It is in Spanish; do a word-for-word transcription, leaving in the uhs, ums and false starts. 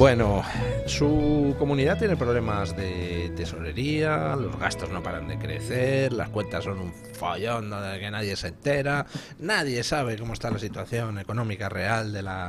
Bueno, su comunidad tiene problemas de tesorería, los gastos no paran de crecer, las cuentas son un follón de que nadie se entera, nadie sabe cómo está la situación económica real de la